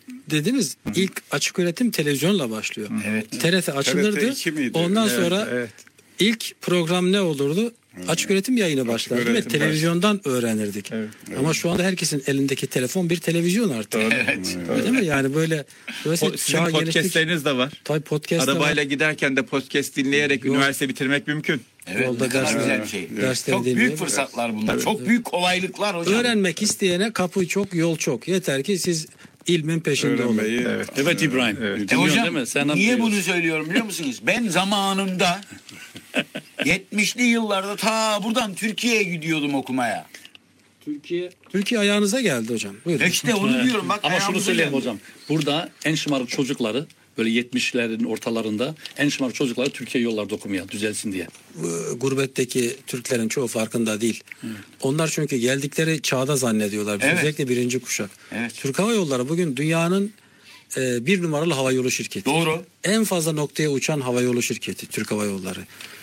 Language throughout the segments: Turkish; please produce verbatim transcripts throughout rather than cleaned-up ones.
dediniz, ilk açık öğretim televizyonla başlıyor. Evet. T R T açılırdı. T R T iki miydi? Ondan Evet, sonra evet. ilk program ne olurdu? Açık öğretim yayını başlardı ve öğretim televizyondan öğrenirdik. Evet. Ama şu anda herkesin elindeki telefon bir televizyon artık. Evet. Öyle değil mi? Yani böyle Po- Sizin podcastleriniz de var. Tabii podcast Arabayla giderken de podcast dinleyerek Yok. üniversite bitirmek mümkün. Evet, Yolda ne kadar dersler- güzel bir şey. dersleri Çok büyük dinliyor. fırsatlar bunlar. Çok büyük kolaylıklar hocam. Öğrenmek isteyene kapı çok, yol çok. Yeter ki siz ilmin peşinde olun. Öğrenmeyi. Evet. Evet İbrahim. Evet. E Dinliyorsun hocam değil mi? Sen niye anlıyorsun. bunu söylüyorum biliyor musunuz? Ben zamanında yetmişli yıllarda ta buradan Türkiye'ye gidiyordum okumaya. Türkiye Türkiye ayağınıza geldi hocam. Buyurun. E İşte onu diyorum bak. Ama şunu ayağımıza söyleyeyim geldi. hocam. Burada en şımarık çocukları böyle yetmişlerin ortalarında en şımarık çocukları Türkiye yollarda okumaya düzelsin diye. Bu gurbetteki Türklerin çoğu farkında değil. Onlar çünkü geldikleri çağda zannediyorlar. Evet. Özellikle birinci kuşak. Evet. Türk Hava Yolları bugün dünyanın e, bir numaralı havayolu şirketi. Doğru. En fazla noktaya uçan havayolu şirketi Türk Hava Yolları.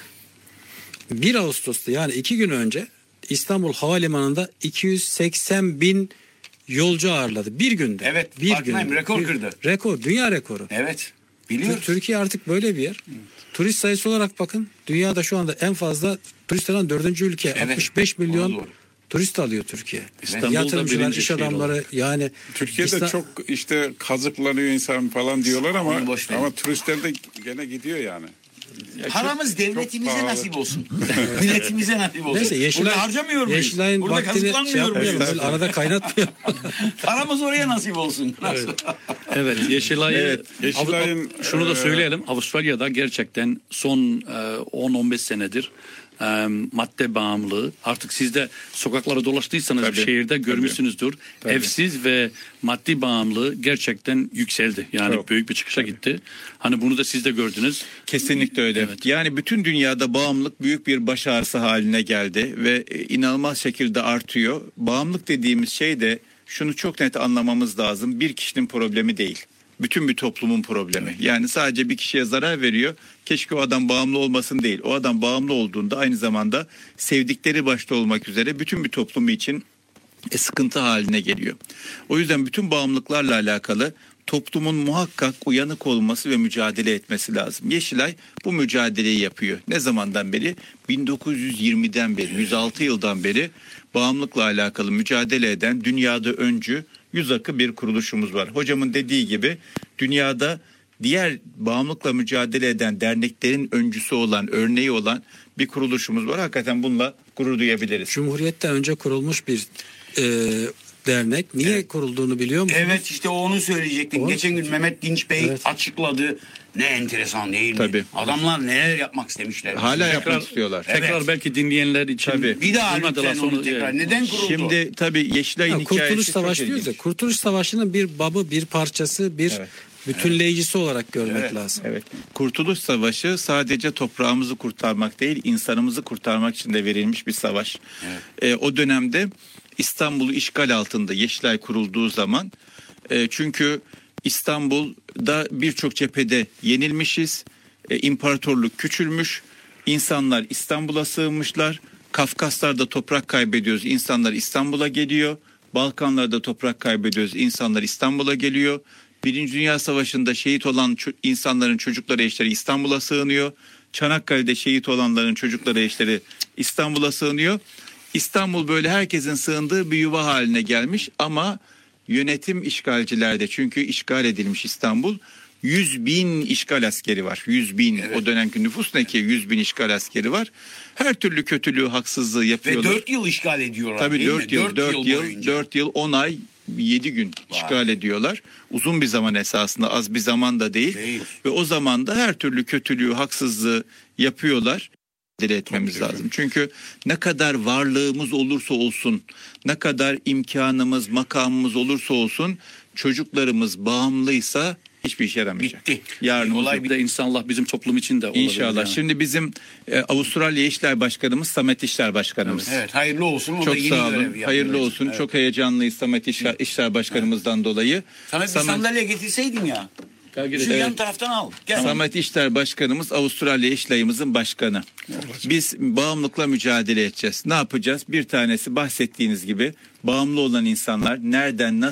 bir Ağustos'ta yani iki gün önce İstanbul Havalimanı'nda iki yüz seksen bin yolcu ağırladı. Bir günde. Evet, Bir farkındayım, günde. rekor Bir- kırdı. Rekor. Dünya rekoru. Evet. Tür- Biliyoruz. Türkiye artık böyle bir yer. Turist sayısı olarak bakın. Dünyada şu anda en fazla turist alan dördüncü ülke. Evet, altmış beş doğru, milyon doğru. turist alıyor Türkiye. İstanbul'da Yatırımcılar, birinci iş şehir adamları yani. Türkiye'de İsta- çok işte kazıklanıyor insan falan diyorlar ama Onu boş verin. ama turistler de gene gidiyor yani. Paramız devletimize pahalı. nasip olsun. Milletimize nasip olsun. Neyse Yeşilay, Burada harcamıyor muyuz? Yeşilay'ın Burada vaktini şey kazıklanmıyor yapmayalım. muyuz? Böyle arada kaynatmayalım. Paramız oraya nasip olsun. Evet, Yeşilay. Evet, Yeşilay'ın, Av- şunu da e, söyleyelim. Avustralya'da gerçekten son e, on on beş senedir e, madde bağımlılığı. Artık siz de sokaklara dolaştıysanız Tabii, şehirde görmüşsünüzdür. Tabii. Evsiz ve maddi bağımlılığı gerçekten yükseldi. Yani Çok. büyük bir çıkışa gitti. Hani bunu da siz de gördünüz. Kesinlikle öyle. Evet. Yani bütün dünyada bağımlılık büyük bir baş ağrısı haline geldi ve e, inanılmaz şekilde artıyor. Bağımlılık dediğimiz şey de şunu çok net anlamamız lazım. Bir kişinin problemi değil. Bütün bir toplumun problemi. Yani sadece bir kişiye zarar veriyor. Keşke o adam bağımlı olmasın değil. O adam bağımlı olduğunda aynı zamanda sevdikleri başta olmak üzere bütün bir toplumu için e, sıkıntı haline geliyor. O yüzden bütün bağımlılıklarla alakalı toplumun muhakkak uyanık olması ve mücadele etmesi lazım. Yeşilay bu mücadeleyi yapıyor. Ne zamandan beri? bin dokuz yüz yirmiden beri, yüz altı yıldan beri bağımlılıkla alakalı mücadele eden dünyada öncü, yüz akı bir kuruluşumuz var. Hocamın dediği gibi dünyada diğer bağımlılıkla mücadele eden derneklerin öncüsü olan, örneği olan bir kuruluşumuz var. Hakikaten bununla gurur duyabiliriz. Cumhuriyetten önce kurulmuş bir e, dernek. Niye Evet. kurulduğunu biliyor musunuz? Evet işte onu söyleyecektim. O- Geçen gün Mehmet Dinç Bey Evet. açıkladı. Ne enteresan değil mi? Tabii. Adamlar neler yapmak istemişler. Hala Tekrar- yapmak istiyorlar. Evet. Tekrar belki dinleyenler için Tabii. Bir daha duymadılar lütfen onu sonra- tekrar. Evet. Neden kuruldu? Şimdi tabii Yeşilay'ın Ha, hikayesi Kurtuluş çok Savaşı diyoruz ya. ilginç. Kurtuluş Savaşı'nın bir babı, bir parçası, bir Evet. bütünleyicisi olarak görmek Evet. lazım. Evet. Kurtuluş Savaşı sadece toprağımızı kurtarmak değil, insanımızı kurtarmak için de verilmiş bir savaş. Evet. Ee, o dönemde İstanbul'u işgal altında Yeşilay kurulduğu zaman e, çünkü İstanbul'da birçok cephede yenilmişiz, e, imparatorluk küçülmüş, insanlar İstanbul'a sığınmışlar, Kafkaslar'da toprak kaybediyoruz, insanlar İstanbul'a geliyor, Balkanlar'da toprak kaybediyoruz, insanlar İstanbul'a geliyor. Birinci Dünya Savaşı'nda şehit olan ço- insanların çocukları eşleri İstanbul'a sığınıyor. Çanakkale'de şehit olanların çocukları eşleri İstanbul'a sığınıyor. İstanbul böyle herkesin sığındığı bir yuva haline gelmiş ama yönetim işgalcilerde, çünkü işgal edilmiş İstanbul. yüz bin işgal askeri var. yüz bin, Evet. o dönemki nüfus ne ki? yüz bin işgal askeri var. Her türlü kötülüğü, haksızlığı Ve yapıyorlar. dört yıl işgal ediyorlar. Tabii değil mi? dört yıl, dört yıl, boyunca. dört yıl, on ay, yedi gün Vay. işgal ediyorlar. Uzun bir zaman esasında, az bir zaman da değil. Değil. Ve o zaman da her türlü kötülüğü, haksızlığı yapıyorlar. Dile etmemiz Çok lazım. Çünkü ne kadar varlığımız olursa olsun, ne kadar imkanımız, makamımız olursa olsun, çocuklarımız bağımlıysa hiçbir işe yaramayacak. Bitti. Yarın Olay Bir de inşallah bizim toplum için de olabilir. İnşallah. yani. Şimdi bizim e, Avustralya İşler Başkanımız Samet İşler Başkanımız. Evet hayırlı olsun. O da Çok yeni sağ görev olun. yapıyor. Hayırlı olsun. Evet. Çok heyecanlıyız Samet İşler, İşler Başkanımızdan dolayı. Samet bir Samet, sandalye getirseydin ya. Gel Şu gidelim. yan taraftan al. Gel. Samet İşler Başkanımız Avustralya İşler'imizin başkanı. Biz bağımlılıkla mücadele edeceğiz. Ne yapacağız? Bir tanesi bahsettiğiniz gibi bağımlı olan insanlar nereden nasıl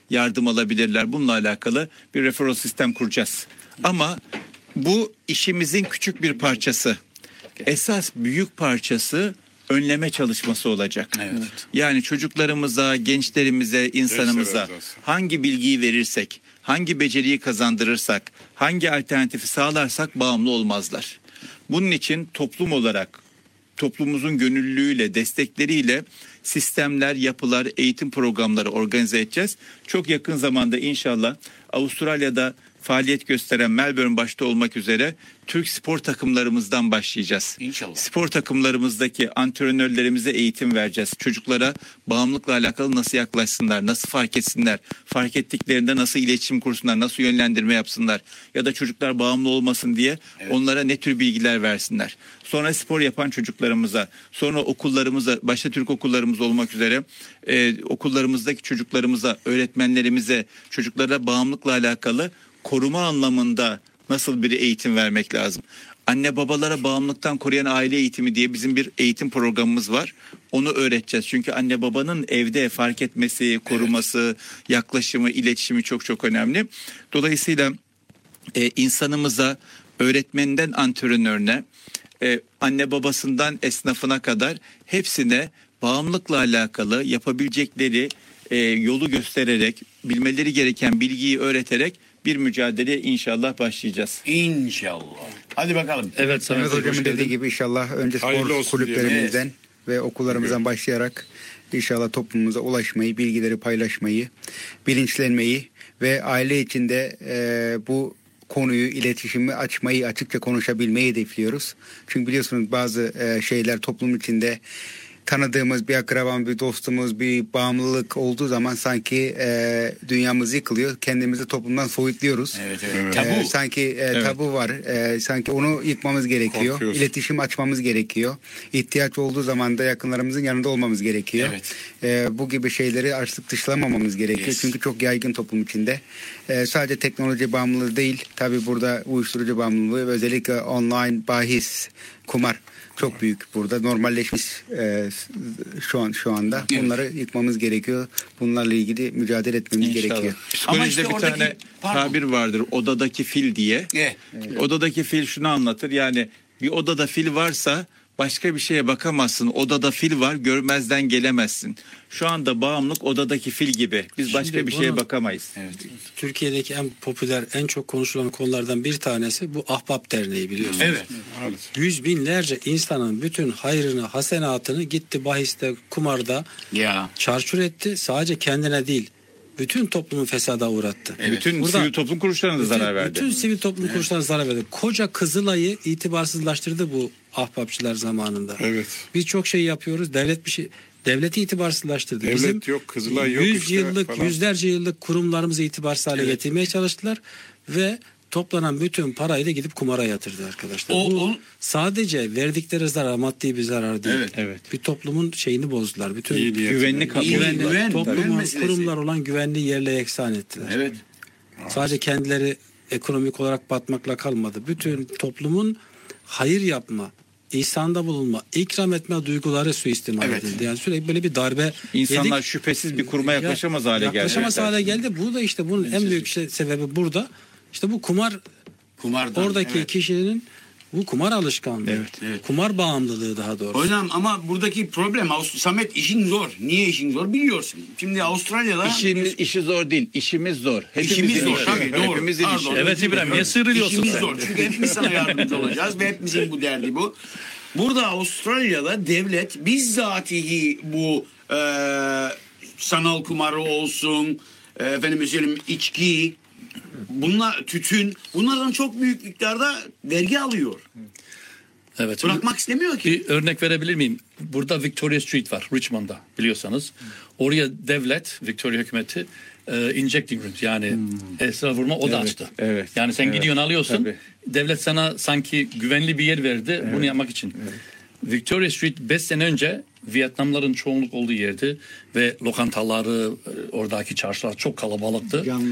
yardım alabilirler. Bununla alakalı bir referral sistem kuracağız. Ama bu işimizin küçük bir parçası. Esas büyük parçası önleme çalışması olacak. Evet. Yani çocuklarımıza, gençlerimize, insanımıza Gençler olsun. hangi bilgiyi verirsek, hangi beceriyi kazandırırsak, hangi alternatifi sağlarsak bağımlı olmazlar. Bunun için toplum olarak, toplumumuzun gönüllülüğüyle, destekleriyle sistemler, yapılar, eğitim programları organize edeceğiz. Çok yakın zamanda inşallah Avustralya'da faaliyet gösteren Melbourne başta olmak üzere Türk spor takımlarımızdan başlayacağız. İnşallah. Spor takımlarımızdaki antrenörlerimize eğitim vereceğiz. Çocuklara bağımlılıkla alakalı nasıl yaklaşsınlar, nasıl fark etsinler, fark ettiklerinde nasıl iletişim kursunlar, nasıl yönlendirme yapsınlar ya da çocuklar bağımlı olmasın diye Evet. onlara ne tür bilgiler versinler. Sonra spor yapan çocuklarımıza, sonra okullarımıza, başta Türk okullarımız olmak üzere e, okullarımızdaki çocuklarımıza, öğretmenlerimize, çocuklara bağımlılıkla alakalı koruma anlamında nasıl bir eğitim vermek lazım? Anne babalara bağımlılıktan koruyan aile eğitimi diye bizim bir eğitim programımız var. Onu öğreteceğiz. Çünkü anne babanın evde fark etmesi, koruması, yaklaşımı, iletişimi çok çok önemli. Dolayısıyla e, insanımıza, öğretmeninden antrenörüne, e, anne babasından esnafına kadar hepsine bağımlılıkla alakalı yapabilecekleri e, yolu göstererek, bilmeleri gereken bilgiyi öğreterek bir mücadeleye inşallah başlayacağız. İnşallah. Hadi bakalım. Evet Samet Mehmet Bey, Hocam'ın hoş dediği geldin. gibi inşallah önce Hayırlı spor olsun kulüplerimizden ve okullarımızdan başlayarak inşallah toplumumuza ulaşmayı, bilgileri paylaşmayı, bilinçlenmeyi ve aile içinde e, bu konuyu, iletişimi açmayı, açıkça konuşabilmeyi hedefliyoruz. Çünkü biliyorsunuz bazı e, şeyler toplum içinde tanıdığımız bir akrabamız, bir dostumuz, bir bağımlılık olduğu zaman sanki e, dünyamız yıkılıyor. Kendimizi toplumdan soyutluyoruz. Evet, evet. E, Tabu. sanki e, tabu var. E, sanki onu yıkmamız gerekiyor. Korkuyoruz. İletişim açmamız gerekiyor. İhtiyaç olduğu zaman da yakınlarımızın yanında olmamız gerekiyor. Evet. E, bu gibi şeyleri artık dışlamamamız gerekiyor. Yes. Çünkü çok yaygın toplum içinde. E, sadece teknoloji bağımlılığı değil. Tabii burada uyuşturucu bağımlılığı ve özellikle online bahis, kumar çok büyük burada normalleşmiş e, şu an şu anda. Evet. Bunları yıkmamız gerekiyor. Bunlarla ilgili mücadele etmemiz İnşallah. gerekiyor. Ama Psikolojide işte bir oradaki- tane pardon. tabir vardır. Odadaki fil diye. Evet. Odadaki fil şunu anlatır. Yani bir odada fil varsa başka bir şeye bakamazsın. Odada fil var, görmezden gelemezsin. Şu anda bağımlılık odadaki fil gibi. Biz başka Şimdi bir şeye bunu- bakamayız. Evet. Türkiye'deki en popüler, en çok konuşulan konulardan bir tanesi bu Ahbap Derneği, biliyorsunuz. Evet. Maalesef. Yüz binlerce insanın bütün hayrını, hasenatını gitti bahiste, kumarda Ya. çarçur etti. Sadece kendine değil, bütün toplumu fesada uğrattı. Bütün Burada- sivil toplum kuruluşlarına da Bütün, zarar verdi. bütün sivil toplum kuruluşlarına zarar verdi. Koca Kızılay'ı itibarsızlaştırdı bu ahbapçılar zamanında. Evet. Birçok şey yapıyoruz. Devlet bir şey devleti itibarsızlaştırdı. Devlet Bizim yok, Kızılay yok yüz işte yıllık, falan. yüzlerce yıllık kurumlarımızı itibarsız hale getirmeye çalıştılar ve toplanan bütün parayı da gidip kumara yatırdı arkadaşlar. O- Bu o- sadece verdikleri zarar maddi bir zarar değil. Evet. Evet. Bir toplumun şeyini bozdular. Bütün İyi niyetine. Güvenlik İyi, güvenli, güven, güven toplumun meselesi. kurumlar olan güvenliği yerle yeksan ettiler. Evet. Sadece kendileri ekonomik olarak batmakla kalmadı. Bütün toplumun hayır yapma, ihsanda bulunma, ikram etme duyguları suistimal Evet. edildi. Yani sürekli böyle bir darbe İnsanlar yedik. şüphesiz bir kuruma yaklaşamaz hale geldi. Yaklaşamaz hale geldi. Bu da işte bunun en büyük şey, sebebi burada. İşte bu kumar, Kumardan. oradaki evet. kişinin bu kumar alışkanlığı. Evet, evet. Kumar bağımlılığı daha doğrusu. Hocam ama buradaki problem Avust- Samet işin zor. Niye işin zor biliyorsun. Şimdi Avustralya'da İşimiz, işi zor değil. İşimiz zor. İşimiz Hepimizin zor işi. tabii doğru. Hepimizin Pardon. işi. Evet İbrahim, niye sıyrılıyorsun İşimiz sen? zor çünkü hepimiz sana yardımcı olacağız ve hepimizin bu derdi bu. Burada Avustralya'da devlet bizzatihi bu e, sanal kumarı olsun, e, efendim söyleyeyim içki, bunlar tütün, bunlardan çok büyük miktarda vergi alıyor. Evet. Bırakmak istemiyor ki. Bir örnek verebilir miyim? Burada Victoria Street var Richmond'da biliyorsanız. Oraya devlet, Victoria hükümeti e, injecting rooms yani esrar vurma oda Evet, açtı. evet, Yani sen evet, gidiyorsun alıyorsun. tabii. Devlet sana sanki güvenli bir yer verdi bunu yapmak için. Victoria Street beş sene önce Vietnamların çoğunluk olduğu yerdi ve lokantaları, e, oradaki çarşılar çok kalabalıktı. Canlı.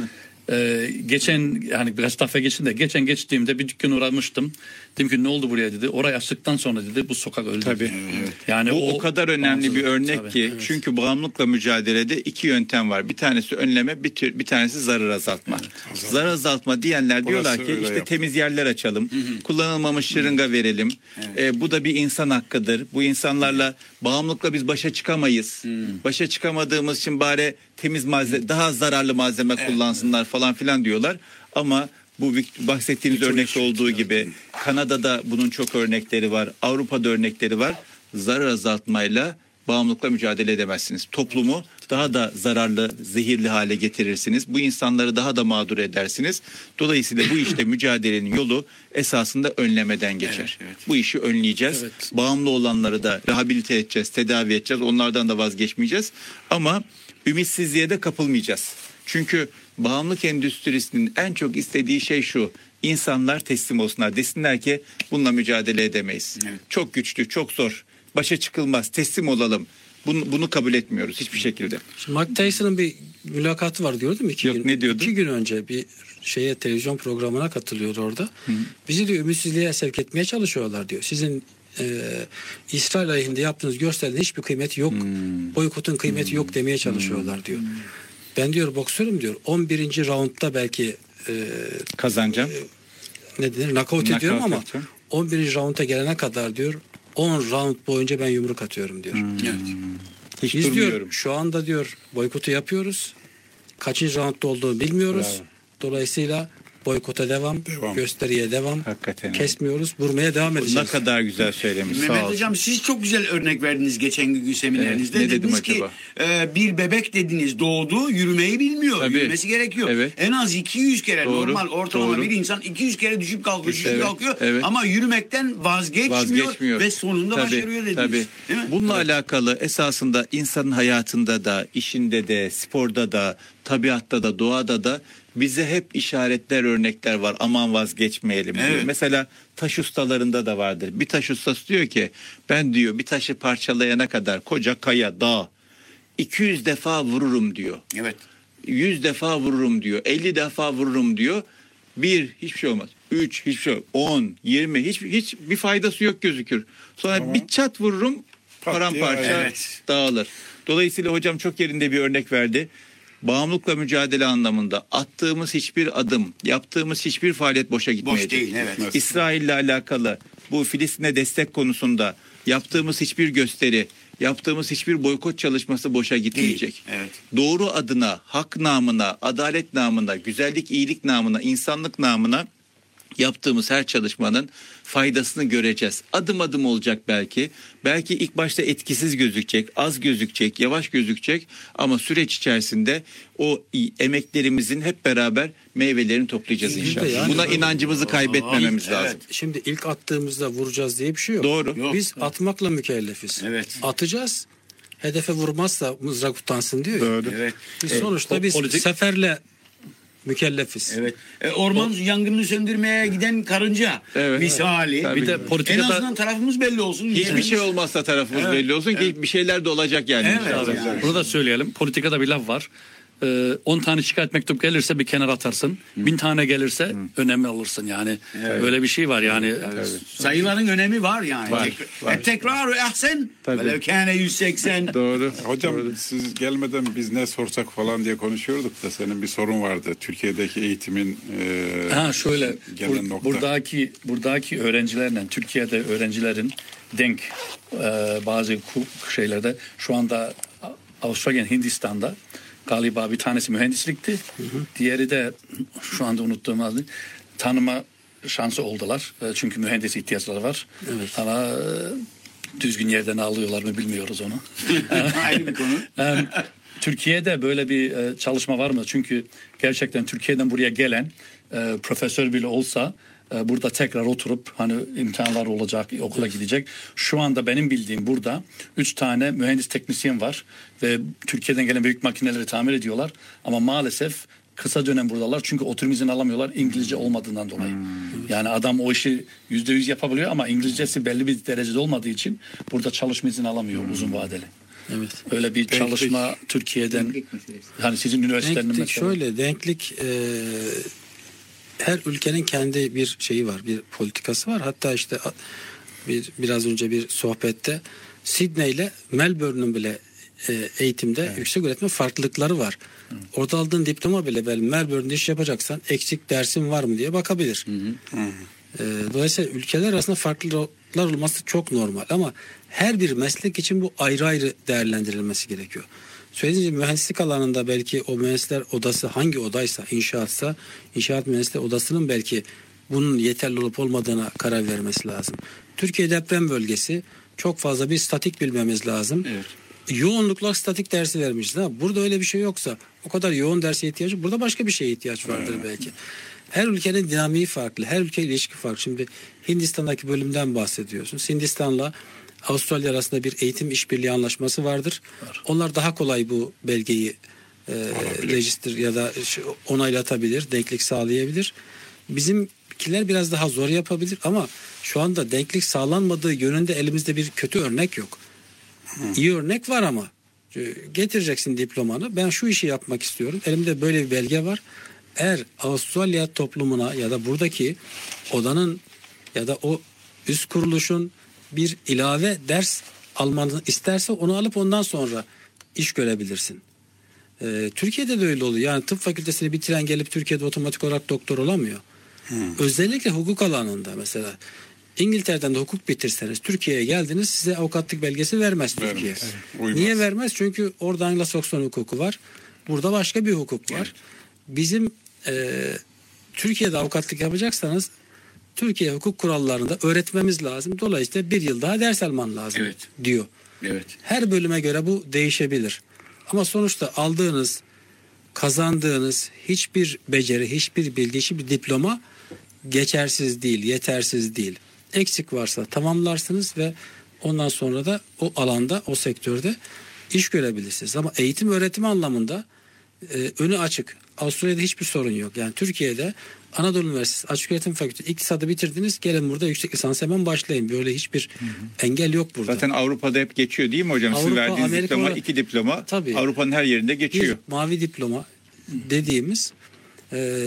Ee, geçen yani biraz tafe geçin de geçen geçtiğimde bir dükkan uğramıştım. Dedim ki ne oldu buraya dedi. Orayı açtıktan sonra dedi bu sokak öldü. Tabii. Evet. Yani bu o, o kadar önemli bir örnek tabii. ki Evet. çünkü bağımlılıkla mücadelede iki yöntem var. Bir tanesi önleme, bir, tür, bir tanesi zarar azaltma. Evet. Zarar azaltma diyenler Burası diyorlar ki öyle işte yap. temiz yerler açalım. Hı hı. Kullanılmamış şırınga verelim. Evet. E, bu da bir insan hakkıdır. Bu insanlarla bağımlılıkla biz başa çıkamayız. Hı. Başa çıkamadığımız için bari temiz malzeme, daha zararlı malzeme evet. kullansınlar falan filan diyorlar. Ama bu bahsettiğiniz Victoria örnekte olduğu gibi Kanada'da bunun çok örnekleri var. Avrupa'da örnekleri var. Zarar azaltmayla bağımlılıkla mücadele edemezsiniz. Toplumu daha da zararlı, zehirli hale getirirsiniz. Bu insanları daha da mağdur edersiniz. Dolayısıyla bu işte mücadelenin yolu esasında önlemeden geçer. Evet, evet. Bu işi önleyeceğiz. Evet. Bağımlı olanları da rehabilite edeceğiz, tedavi edeceğiz. Onlardan da vazgeçmeyeceğiz. Ama ümitsizliğe de kapılmayacağız. Çünkü bağımlılık endüstrisinin en çok istediği şey şu: İnsanlar teslim olsunlar. Desinler ki bununla mücadele edemeyiz. Evet. Çok güçlü, çok zor. Başa çıkılmaz. Teslim olalım. Bunu, bunu kabul etmiyoruz hiçbir şekilde. Şimdi Mike Tyson'ın bir mülakatı var diyordum iki Yok, gün. ne diyordu? İki gün önce bir şeye televizyon programına katılıyordu orada. Hı. Bizi diyor ümitsizliğe sevk etmeye çalışıyorlar diyor. Sizin e, İsrail aleyhinde yaptığınız gösterinin hiçbir kıymeti yok. Hmm. Boykotun kıymeti hmm. yok demeye çalışıyorlar diyor. Hmm. Ben diyor boksörüm diyor. on birinci roundda belki e, kazanacağım. E, ne denir? Knockout ediyorum ama yapacağım. on birinci rounda gelene kadar diyor on round boyunca ben yumruk atıyorum diyor. Hmm. Evet. Hiç Biz durmuyorum. diyor şu anda diyor boykotu yapıyoruz. Kaçıncı roundda olduğunu bilmiyoruz. Bravo. Dolayısıyla boykota devam, devam. gösteriye devam. Hakikaten. Kesmiyoruz, vurmaya devam edeceğiz. Ne kadar güzel söylemiş. Mehmet Sağ Hocam siz çok güzel örnek verdiniz geçen günkü seminerinizde. Evet, ne dediniz dedim ki acaba? e, bir bebek dediniz doğdu, yürümeyi bilmiyor. Tabii. Yürümesi gerekiyor. Evet. En az iki yüz kere Doğru. normal ortalama Doğru. bir insan iki yüz kere düşüp kalkıyor, düşüp evet. kalkıyor evet. ama yürümekten vazgeçmiyor, vazgeçmiyor. ve sonunda tabii, başarıyor dediniz. Tabii. Değil mi? Bununla evet. alakalı esasında insanın hayatında da, işinde de, sporda da, tabiatta da, doğada da bize hep işaretler, örnekler var. Aman vazgeçmeyelim diyor. Evet. Mesela taş ustalarında da vardır. Bir taş ustası diyor ki ben diyor bir taşı parçalayana kadar koca kaya, dağ iki yüz defa vururum diyor. Evet. yüz defa vururum diyor. elli defa vururum diyor. Bir hiçbir şey olmaz. üç hiçbir şey olmaz. on, yirmi hiç hiç bir faydası yok gözükür. Sonra tamam. bir çat vururum paramparça evet. dağılır. Dolayısıyla hocam çok yerinde bir örnek verdi. Bağımlılıkla mücadele anlamında attığımız hiçbir adım, yaptığımız hiçbir faaliyet boşa gitmeyecek. Boş değil, evet. İsrail'le alakalı bu Filistin'e destek konusunda yaptığımız hiçbir gösteri, yaptığımız hiçbir boykot çalışması boşa gitmeyecek. Evet. Doğru adına, hak namına, adalet namına, güzellik, iyilik namına, insanlık namına yaptığımız her çalışmanın faydasını göreceğiz. Adım adım olacak belki. Belki ilk başta etkisiz gözükecek, az gözükecek, yavaş gözükecek ama süreç içerisinde o emeklerimizin hep beraber meyvelerini toplayacağız inşallah. Yani, Buna inancımızı kaybetmememiz ilk, lazım. Evet. Şimdi ilk attığımızda vuracağız diye bir şey yok. Doğru. Yok. Biz atmakla mükellefiz. Evet. Atacağız. Hedefe vurmazsa mızrak utansın diyor. Doğru. Evet. Biz sonuçta evet. biz politik... seferle mükellefiz. Evet. E, orman o... yangını söndürmeye giden karınca evet. misali. Evet. Bir de politikada... En azından tarafımız belli olsun. Hiçbir yani. şey olmazsa tarafımız evet. belli olsun evet. ki bir şeyler de olacak yani. Evet. Yani. Bunu da söyleyelim. Politikada bir laf var. on tane şikayet mektup gelirse bir kenara atarsın. Hı. Bin tane gelirse Hı. önemi alırsın yani. Evet. Öyle bir şey var yani. Evet. Sayıların önemi var yani. Var, Tek, var. Tekrar ehsen. Velev kâne yüz seksen. Doğru. Hocam Doğru. siz gelmeden biz ne sorsak falan diye konuşuyorduk da senin bir sorun vardı. Türkiye'deki eğitimin e, ha şöyle gelen bur, nokta. Buradaki buradaki öğrencilerle Türkiye'de öğrencilerin denk e, bazı şeylerde şu anda Avustralya, Hindistan'da galiba bir tanesi mühendislikti. Hı hı. Diğeri de şu anda unuttuğum adı tanıma şansı oldular. Çünkü mühendis ihtiyaçları var. Evet. Ama düzgün yerden alıyorlar mı bilmiyoruz onu. Aynı bir konu. Türkiye'de böyle bir çalışma var mı? Çünkü gerçekten Türkiye'den buraya gelen profesör bile olsa burada tekrar oturup hani imkanlar olacak, okula gidecek. Şu anda benim bildiğim burada üç tane mühendis teknisyen var ve Türkiye'den gelen büyük makineleri tamir ediyorlar. Ama maalesef kısa dönem buradalar çünkü oturum izni alamıyorlar İngilizce olmadığından dolayı. Hmm. Yani adam o işi yüzde yüz yapabiliyor ama İngilizcesi belli bir derecede olmadığı için burada çalışma izni alamıyor hmm. uzun vadeli. Evet. Öyle bir çalışma Türkiye'den, hani sizin üniversitenin Denklik mesela. şöyle, denklik e, her ülkenin kendi bir şeyi var, bir politikası var. Hatta işte bir biraz önce bir sohbette Sydney ile Melbourne'ün bile e, eğitimde evet. yüksek öğretim farklılıkları var. Hı. Orada aldığın diploma bile belki Melbourne'de iş yapacaksan eksik dersin var mı diye bakabilir. Hı hı. E, dolayısıyla ülkeler arasında farklılıklar olması çok normal ama her bir meslek için bu ayrı ayrı değerlendirilmesi gerekiyor. Söylediğiniz gibi mühendislik alanında belki o mühendisler odası hangi odaysa, inşaatsa inşaat mühendisler odasının belki bunun yeterli olup olmadığına karar vermesi lazım. Türkiye deprem bölgesi, çok fazla bir statik bilmemiz lazım. Evet. Yoğunlukla statik dersi vermişiz. Ha, burada öyle bir şey yoksa o kadar yoğun derse ihtiyacı, burada başka bir şeye ihtiyaç vardır evet. belki. Her ülkenin dinamiği farklı, her ülkeyle ilişki farklı. Şimdi Hindistan'daki bölümden bahsediyorsunuz. Hindistan'la Avustralya arasında bir eğitim işbirliği anlaşması vardır. Var. Onlar daha kolay bu belgeyi e, register ya da onaylatabilir, denklik sağlayabilir. Bizimkiler biraz daha zor yapabilir ama şu anda denklik sağlanmadığı yönünde elimizde bir kötü örnek yok. Hı. İyi örnek var ama getireceksin diplomanı. Ben şu işi yapmak istiyorum. Elimde böyle bir belge var. Eğer Avustralya toplumuna ya da buradaki odanın ya da o üst kuruluşun bir ilave ders almanı isterse onu alıp ondan sonra iş görebilirsin. Ee, Türkiye'de de öyle oluyor. Yani tıp fakültesini bitiren gelip Türkiye'de otomatik olarak doktor olamıyor. Hmm. Özellikle hukuk alanında mesela İngiltere'den de hukuk bitirseniz Türkiye'ye geldiniz, size avukatlık belgesi vermez, vermez. Türkiye. Evet, niye vermez? Çünkü orada Anglo-Sakson hukuku var. Burada başka bir hukuk var. Evet. Bizim e, Türkiye'de avukatlık yapacaksanız Türkiye hukuk kurallarında öğretmemiz lazım. Dolayısıyla bir yıl daha ders alman lazım evet. diyor. Evet. Her bölüme göre bu değişebilir. Ama sonuçta aldığınız, kazandığınız hiçbir beceri, hiçbir bilgi, hiçbir diploma geçersiz değil, yetersiz değil. Eksik varsa tamamlarsınız ve ondan sonra da o alanda, o sektörde iş görebilirsiniz. Ama eğitim öğretim anlamında e, önü açık. Avustralya'da hiçbir sorun yok. Yani Türkiye'de Anadolu Üniversitesi Açık Öğretim Fakültesi iktisadı bitirdiniz, gelin burada yüksek lisans hemen başlayın. Böyle hiçbir hı hı. engel yok burada. Zaten Avrupa'da hep geçiyor değil mi hocam? Avrupa, Siz verdiğiniz Amerika diploma, olarak, iki diploma tabii, Avrupa'nın her yerinde geçiyor. Bir mavi diploma dediğimiz e,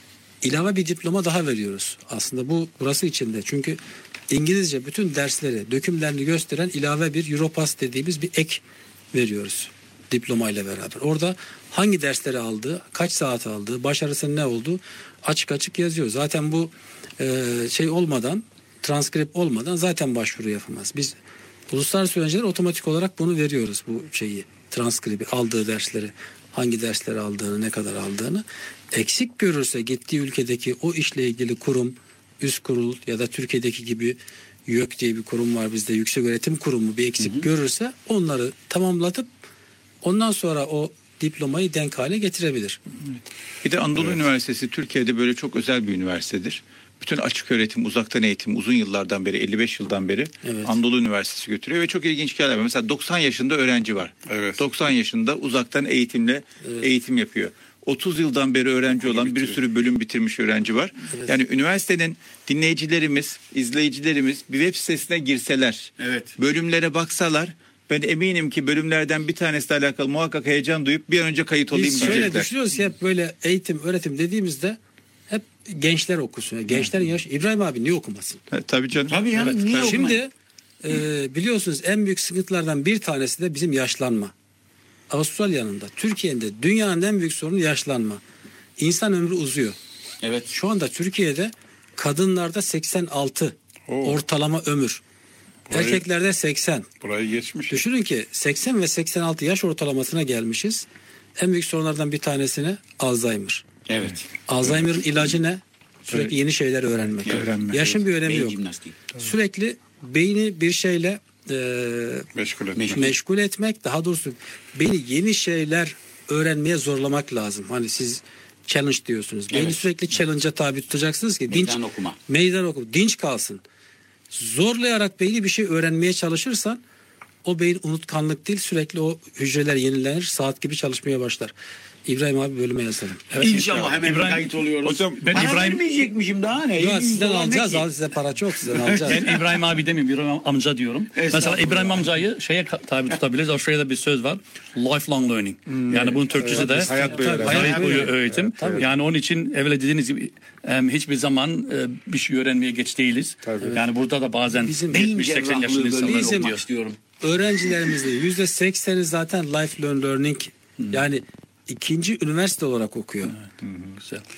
ilave bir diploma daha veriyoruz. Aslında bu burası içinde. Çünkü İngilizce bütün dersleri, dökümlerini gösteren ilave bir Europass dediğimiz bir ek veriyoruz diplomayla beraber. Orada hangi dersleri aldığı, kaç saat aldığı, başarısının ne olduğu açık açık yazıyor. Zaten bu e, şey olmadan, transkript olmadan zaten başvuru yapamaz. Biz uluslararası öğrenciler otomatik olarak bunu veriyoruz, bu şeyi, transkribi, aldığı dersleri, hangi dersleri aldığını, ne kadar aldığını. Eksik görürse gittiği ülkedeki o işle ilgili kurum, üst kurul ya da Türkiye'deki gibi YÖK diye bir kurum var bizde, yüksek öğretim kurumu bir eksik hı hı. görürse onları tamamlatıp ondan sonra o diplomayı denk hale getirebilir. Bir de Anadolu evet. Üniversitesi Türkiye'de böyle çok özel bir üniversitedir. Bütün açık öğretim, uzaktan eğitim uzun yıllardan beri, elli beş yıldan beri evet. Anadolu Üniversitesi götürüyor ve çok ilginç hikayeler var. Mesela doksan yaşında öğrenci var. Evet. doksan yaşında uzaktan eğitimle evet. eğitim yapıyor. otuz yıldan beri öğrenci olan bir sürü bölüm bitirmiş öğrenci var. Evet. Yani üniversitenin dinleyicilerimiz, izleyicilerimiz bir web sitesine girseler, evet. bölümlere baksalar, ben eminim ki bölümlerden bir tanesiyle alakalı muhakkak heyecan duyup bir an önce kayıt olayım Biz diyecekler. Şöyle düşünüyoruz ki hep böyle eğitim, öğretim dediğimizde hep gençler okusun. Gençlerin yaş. İbrahim abi niye okumasın? Ha, tabii canım. Tabii yani evet. niye Şimdi e, biliyorsunuz en büyük sıkıntılardan bir tanesi de bizim yaşlanma. Avustralya'nın da, Türkiye'nin de dünyanın en büyük sorunu yaşlanma. İnsan ömrü uzuyor. Evet. Şu anda Türkiye'de kadınlarda seksen altı Oo. ortalama ömür. Burayı, erkeklerde seksen. Burayı geçmiş. Düşünün ki seksen ve seksen altı yaş ortalamasına gelmişiz. En büyük sorunlardan bir tanesine Alzheimer. Evet. Alzheimer'ın ilacı ne? Sürekli evet. yeni şeyler öğrenmek. öğrenmek. Yaşın evet. bir önemi Beyin yok. Jimnastiği. Sürekli beyni bir şeyle e, meşgul, etmek. meşgul etmek. Daha doğrusu beyni yeni şeyler öğrenmeye zorlamak lazım. Hani siz challenge diyorsunuz. Beyni evet. sürekli challenge'a tabi tutacaksınız ki meydan dinç, okuma. Meydan okuma. Dinç kalsın. Zorlayarak beyni bir şey öğrenmeye çalışırsan o beyin unutkanlık değil, sürekli o hücreler yenilenir, saat gibi çalışmaya başlar. İbrahim abi bölüme yazalım. Evet, İnşallah hemen İbrahim- kayıt oluyoruz. Hocam, ben Para İbrahim- vermeyecekmişim daha ne? Yok, elli sizden dolar ne alacağız, ki? al size para çok, sizden alacağız. Ben İbrahim abi demiyorum, İbrahim amca diyorum. Mesela Estağfurullah. İbrahim amcayı şeye ka- tabi tutabiliriz. Aşağıda bir söz var. Lifelong learning. Yani bunun Türkçesi de hayat boyu öğrenmek. hayat boyu Evet, öğretim. tabii. Yani onun için evvel dediğiniz gibi em, hiçbir zaman e, bir şey öğrenmeye geç değiliz. Yani burada da bazen Bizim Beyin yetmiş seksen yaşında cerrahlığı insanlar bölümü Bizim- okumak oluyor. istiyorum. Öğrencilerimizde yüzde sekseni zaten lifelong learning, yani ikinci üniversite olarak okuyor. Güzel.